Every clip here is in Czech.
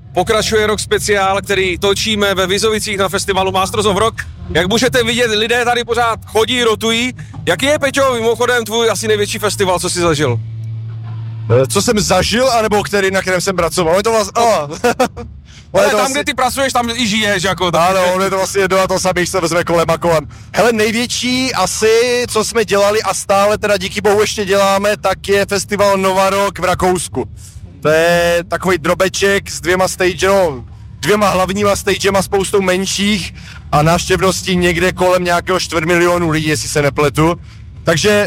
pokračuje rok speciál, který točíme ve Vizovicích na festivalu Masters of Rock. Jak můžete vidět, lidé tady pořád chodí, rotují. Jaký je, Peťo, mimochodem tvůj asi největší festival, co jsi zažil? Co jsem zažil, anebo na kterém jsem pracoval? Je to vlastně... Ale tam, vlastně... kde ty pracuješ, tam i žiješ, jako... Ano, on je to vlastně jedno a to samý, se vezme kolem a kolem. Hele, největší asi, co jsme dělali a stále teda díky bohu ještě děláme, tak je festival Nova Rock v Rakousku. To je takový drobeček s dvěma hlavníma stagema, spoustou menších a návštěvností někde kolem nějakého 4 milionu lidí, jestli se nepletu. Takže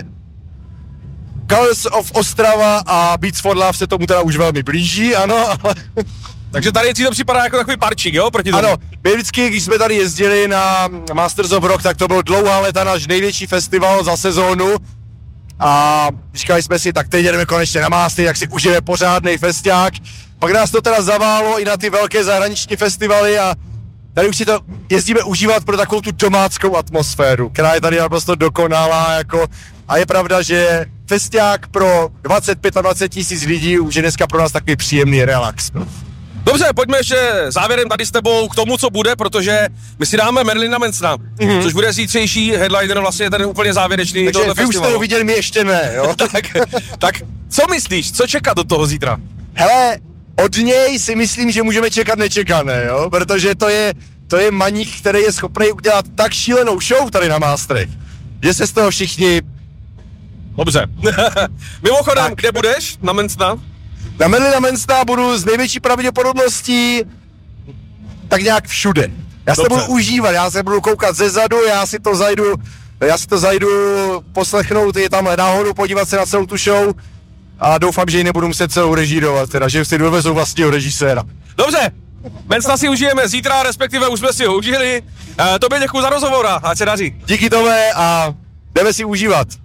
Colors of Ostrava a Beats for Love se tomu teda už velmi blíží, ano, ale... Takže tady si to připadá jako takový parčík, jo? Proti tomu. Ano, my vždycky, když jsme tady jezdili na Masters of Rock, tak to byl dlouhá léta náš největší festival za sezónu. A říkali jsme si, tak teď jdeme konečně na Mastery, jak si užijeme pořádnej festiák. Pak nás to teda zaválo i na ty velké zahraniční festivaly a tady už si to jezdíme užívat pro takovou tu domáckou atmosféru, která je tady naprosto dokonalá, jako... A je pravda, že festiák pro 25 tisíc lidí už je dneska pro nás takový příjemný relax. Dobře, pojďme ještě závěrem tady s tebou k tomu, co bude, protože my si dáme Marilina Mansona, což bude zítřejší headliner, vlastně ten úplně závěrečný tohoto festivalu. Takže vy už jste ho viděli, my ještě ne, jo? tak, co myslíš, co čekat od toho zítra? Hele, od něj si myslím, že můžeme čekat nečekané, jo? Protože to je maník, který je schopný udělat tak šílenou show tady na Masterech, že se z toho všichni... Dobře. Mimochodem, tak. Kde budeš na Mansona? Na Marilina Mansona budu s největší pravděpodobností tak nějak všude. Já se budu užívat, já se budu koukat zezadu, já si to zajdu poslechnout, je tam náhodou podívat se na celou tu show a doufám, že ji nebudu muset celou režírovat, teda, že si dovezou vlastního režiséra. Dobře, Mansona si užijeme zítra, respektive už jsme si ho užili. Tobě děkuji za rozhovor a ať se daří. Díky tobě a jdeme si užívat.